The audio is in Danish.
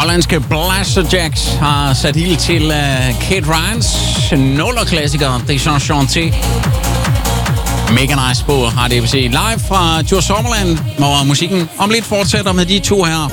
Hollandske Blasterjaxx har sat ild til Kate Ryans nullerklassiker Desenchanté. Mega nice på HDFC live fra Djurs Sommerland, hvor musikken om lidt fortsætter med de to her.